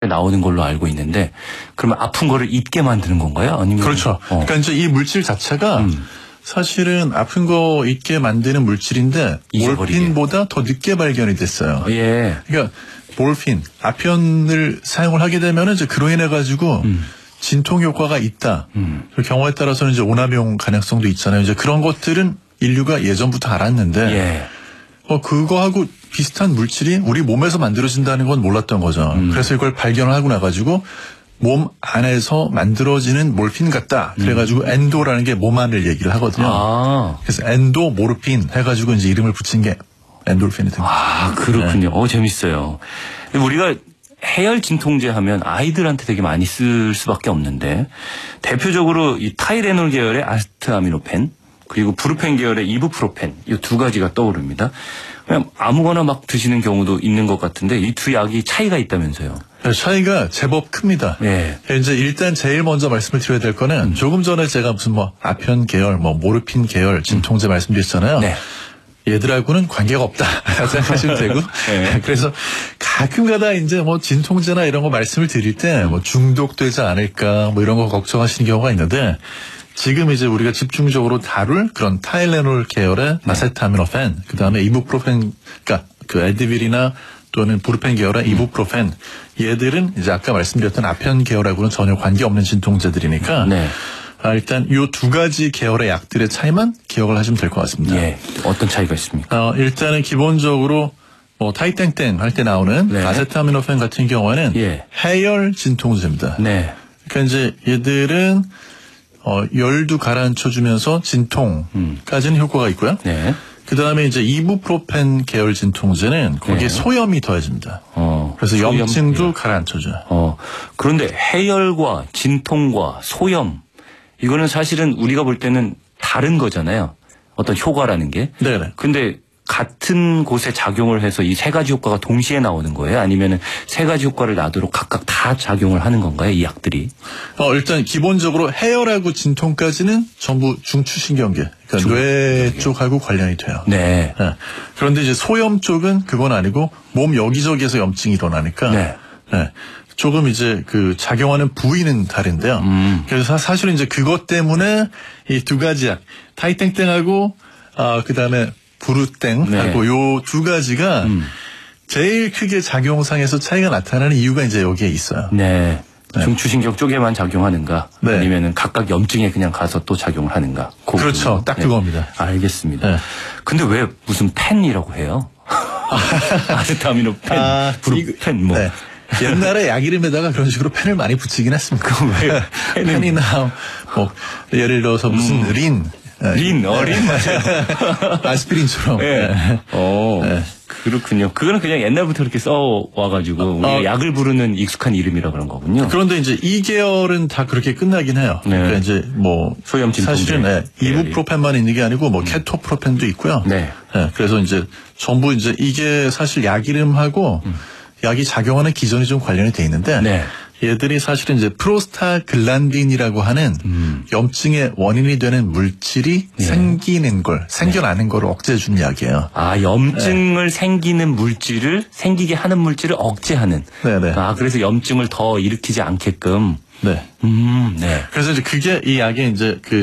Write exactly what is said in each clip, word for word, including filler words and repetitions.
나오는 걸로 알고 있는데 그러면 아픈 거를 잊게 만드는 건가요? 아니면 그렇죠. 어. 그러니까 이제 이 물질 자체가 음. 사실은 아픈 거 잊게 만드는 물질인데 잊어버리게. 몰핀보다 더 늦게 발견이 됐어요. 예. 그러니까 몰핀, 아편을 사용을 하게 되면은 이제 그로 인해 가지고 음. 진통 효과가 있다. 음. 그 경우에 따라서는 이제 오남용 가능성도 있잖아요. 이제 그런 것들은 인류가 예전부터 알았는데, 예. 어 그거하고 비슷한 물질이 우리 몸에서 만들어진다는 건 몰랐던 거죠. 음. 그래서 이걸 발견을 하고 나가지고 몸 안에서 만들어지는 몰핀 같다. 그래가지고 음. 엔도라는 게 몸 안을 얘기를 하거든요. 아. 그래서 엔도 모르핀 해가지고 이제 이름을 붙인 게 엔돌핀이 됩니다. 아, 그렇군요. 네. 어, 재밌어요. 우리가 해열 진통제 하면 아이들한테 되게 많이 쓸 수밖에 없는데 대표적으로 이 타이레놀 계열의 아세트아미노펜 그리고 브루펜 계열의 이부프로펜 이 두 가지가 떠오릅니다. 그냥 아무거나 막 드시는 경우도 있는 것 같은데 이 두 약이 차이가 있다면서요. 차이가 제법 큽니다. 네. 이제 일단 제일 먼저 말씀을 드려야 될 거는 음. 조금 전에 제가 무슨 뭐 아편 계열, 뭐 모르핀 계열 진통제 음. 말씀드렸잖아요. 네. 얘들하고는 관계가 없다 생각하시면 되고 네. 그래서 가끔가다 이제 뭐 진통제나 이런 거 말씀을 드릴 때 뭐 중독되지 않을까 뭐 이런 거 걱정하시는 경우가 있는데 지금 이제 우리가 집중적으로 다룰 그런 타일레놀 계열의 네. 아세타미노펜 그다음에 이부프로펜 그러니까 그 에드빌이나 또는 부르펜 계열의 음. 이부프로펜 얘들은 이제 아까 말씀드렸던 아편 계열하고는 전혀 관계없는 진통제들이니까 네. 아, 일단 이 두 가지 계열의 약들의 차이만 기억을 하시면 될 것 같습니다. 예. 어떤 차이가 있습니까? 어, 일단은 기본적으로 뭐 타이땡땡 할 때 나오는 네. 아세타미노펜 같은 경우에는 예. 해열 진통제입니다. 네. 그러니까 이제 얘들은 어, 열도 가라앉혀주면서 진통까지는 음. 효과가 있고요. 네. 그 다음에 이제 이부프로펜 계열 진통제는 거기에 네. 소염이 더해집니다. 어, 그래서 소염, 염증도 예. 가라앉혀줘요. 어, 그런데 해열과 진통과 소염 이거는 사실은 우리가 볼 때는 다른 거잖아요. 어떤 효과라는 게. 네네. 근데 같은 곳에 작용을 해서 이 세 가지 효과가 동시에 나오는 거예요? 아니면 세 가지 효과를 나도록 각각 다 작용을 하는 건가요? 이 약들이? 어, 일단 기본적으로 해열하고 진통까지는 전부 중추신경계, 그러니까 중... 뇌 쪽하고 관련이 돼요. 네. 네. 그런데 이제 소염 쪽은 그건 아니고 몸 여기저기에서 염증이 일어나니까. 네. 네. 조금 이제 그 작용하는 부위는 다른데요. 음. 그래서 사실은 이제 그것 때문에 이 두 가지 약, 타이땡땡하고 아, 그 다음에 부루땡하고 네. 요 두 가지가 음. 제일 크게 작용상에서 차이가 나타나는 이유가 이제 여기에 있어요. 네. 네. 중추신경 쪽에만 작용하는가? 네. 아니면은 각각 염증에 그냥 가서 또 작용을 하는가? 그 그렇죠. 부분. 딱 네. 그겁니다. 알겠습니다. 네. 근데 왜 무슨 펜이라고 해요? 아세타미노펜, 아, 부루펜 뭐. 네. 옛날에 약 이름에다가 그런 식으로 펜을 많이 붙이긴 했습니다. 왜? 펜이나 뭐 예를 들어서 무슨 음. 린. 린, 어, 린 맞아요. 아스피린처럼. 네. 네. 어, 네. 그렇군요. 그거는 그냥 옛날부터 이렇게 써와가지고 우리가 어, 약을 부르는 익숙한 이름이라 그런 거군요. 그런데 이제 이 계열은 다 그렇게 끝나긴 해요. 네. 그러니까 이제 뭐 소염 진통제. 사실은 네. 이부프로펜만 있는 게 아니고 뭐 음. 케토프로펜도 있고요. 네. 네. 그래서 이제 전부 이제 이게 사실 약 이름하고 음. 약이 작용하는 기전이 좀 관련이 돼 있는데. 네. 얘들이 사실은 이제 프로스타글란딘이라고 하는 음. 염증의 원인이 되는 물질이 네. 생기는 걸, 생겨나는 네. 걸 억제해주는 약이에요. 아, 염증을 네. 생기는 물질을, 생기게 하는 물질을 억제하는. 네네. 아, 그래서 염증을 더 일으키지 않게끔. 네. 음, 네. 그래서 이제 그게 이 약의 이제 그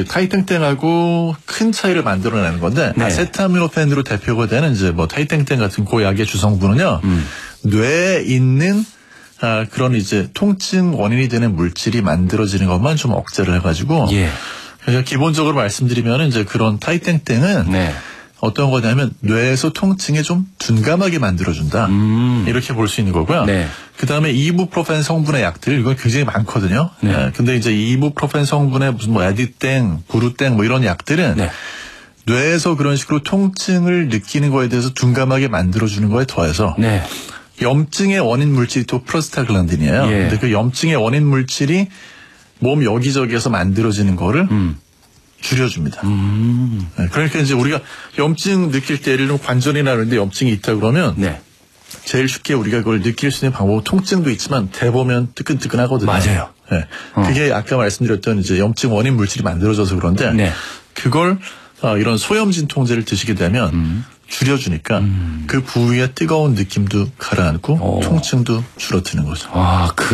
타이땡땡하고 큰 차이를 만들어내는 건데, 네. 아세타미노펜으로 대표가 되는 이제 뭐 타이땡땡 같은 그 약의 주성분은요, 음. 뇌에 있는 아, 그런 이제 통증 원인이 되는 물질이 만들어지는 것만 좀 억제를 해가지고. 예. 그래서 기본적으로 말씀드리면 이제 그런 타이땡땡은. 네. 어떤 거냐면 뇌에서 통증에 좀 둔감하게 만들어준다. 음. 이렇게 볼 수 있는 거고요. 네. 그 다음에 이부프로펜 성분의 약들, 이건 굉장히 많거든요. 네. 네. 근데 이제 이부프로펜 성분의 무슨 뭐 에디땡, 부루땡 뭐 이런 약들은. 네. 뇌에서 그런 식으로 통증을 느끼는 거에 대해서 둔감하게 만들어주는 거에 더해서. 네. 염증의 원인 물질이 또 프로스타글란딘이에요. 예. 근데 그 염증의 원인 물질이 몸 여기저기에서 만들어지는 거를 음. 줄여줍니다. 음. 네, 그러니까 이제 우리가 염증 느낄 때 예를 들면 관절이나 이런 데 염증이 있다 그러면 네. 제일 쉽게 우리가 그걸 느낄 수 있는 방법은 통증도 있지만 대보면 뜨끈뜨끈하거든요. 맞아요. 네. 어. 그게 아까 말씀드렸던 이제 염증 원인 물질이 만들어져서 그런데 네. 그걸 어, 이런 소염 진통제를 드시게 되면 음. 줄여주니까 음. 그 부위의 뜨거운 느낌도 가라앉고 오. 통증도 줄어드는 거죠. 아, 그